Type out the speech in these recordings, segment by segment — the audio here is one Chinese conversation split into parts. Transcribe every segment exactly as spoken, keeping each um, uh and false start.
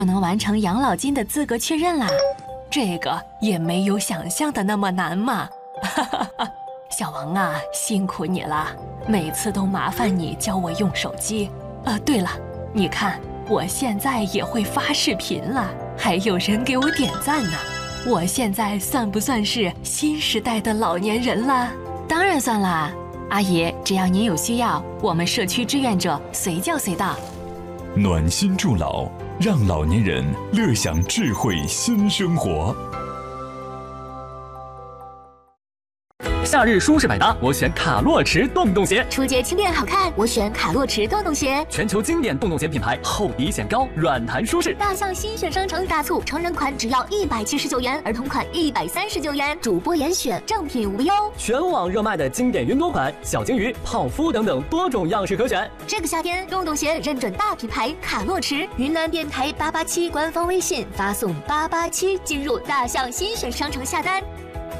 就能完成养老金的资格确认啦。这个也没有想象的那么难嘛。哈哈哈，小王啊，辛苦你了，每次都麻烦你教我用手机。呃，对了，你看我现在也会发视频了，还有人给我点赞呢。我现在算不算是新时代的老年人了？当然算啦，阿姨，只要您有需要，我们社区志愿者随叫随到。 暖心助老，让老年人乐享智慧新生活。 夏日舒适百搭，我选卡洛驰洞洞鞋； 出街轻便好看，我选卡洛驰洞洞鞋。 全球经典洞洞鞋品牌，厚底显高，软弹舒适。 大象新选商城大促，成人款只要一百七十九元，儿童款一百三十九元，主播严选，正品无忧。 全网热卖的经典云朵款、小鲸鱼、泡芙等等多种样式可选。 这个夏天，洞洞鞋认准大品牌卡洛驰，云南电台八八七官方微信发送八八七进入大象新选商城下单。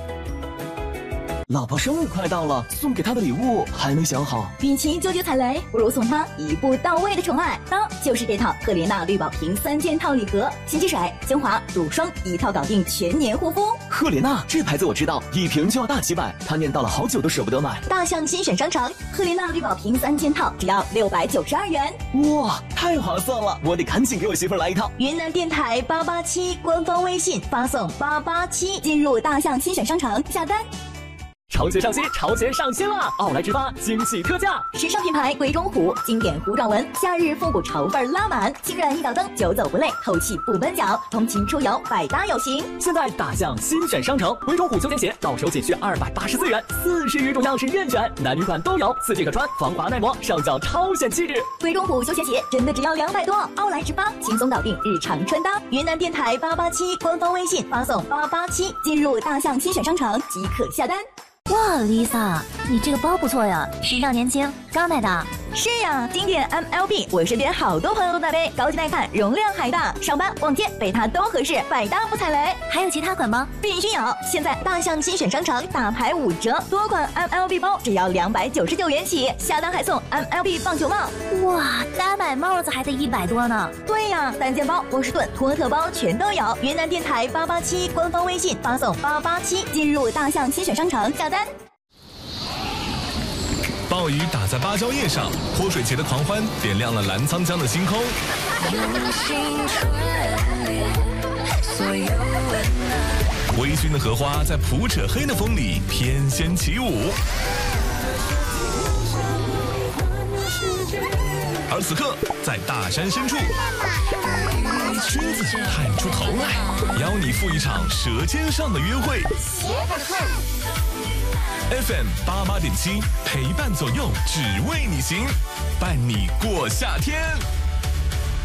老婆生日快到了，送给她的礼物还没想好。 与其纠结踩雷，不如送她一步到位的宠爱。当就是这套赫莲娜绿宝瓶三件套礼盒，洗洁水、精华、乳霜一套搞定全年护肤。 赫莲娜这牌子我知道，一瓶就要大几百，她念叨了好久都舍不得买。 大象新选商城，赫莲娜绿宝瓶三件套只要六百九十二元。 哇，太划算了！我得赶紧给我媳妇来一套。 云南电台八八七官方微信发送八八七进入大象新选商城下单。 潮鞋上新，潮鞋上新啦！奥莱直发惊喜特价， 时尚品牌鬼冢虎经典糊状纹，夏日复古潮味拉满，轻软一脚蹬，久走不累，透气不闷脚，通勤出游百搭有型。 现在大象新选商城，鬼冢虎休闲鞋到手仅需二百八十四元，四十余种样式任选，男女款都有，四季可穿，防滑耐磨，上脚超显气质。 鬼冢虎休闲鞋真的只要两百多，奥莱直发轻松搞定日常穿搭。云南电台八八七官方微信发送八八七进入大象新选商城即可下单。 哇 ，Lisa， 你这个包不错呀，时尚年轻，刚买的。 是呀，经典 M L B， 我身边好多朋友都在背，高级耐看，容量还大，上班逛街背它都合适，百搭不踩雷。 还有其他款吗？ 必须有！现在大象新选商城大牌五折，多款 M L B 包只要两百九十九元起，下单还送 M L B 棒球帽。 哇，单买帽子还得一百多呢。 对呀，单肩包、波士顿、托特包全都有。云南电台八八七官方微信发送八八七进入大象新选商城下单。 暴雨打在芭蕉叶上，泼水节的狂欢点亮了澜沧江的星空。微醺的荷花在普扯黑的风里翩跹起舞。而此刻，在大山深处，狮子探出头来，邀你赴一场舌尖上的约会。F M 八八点七，陪伴左右，只为你行，伴你过夏天。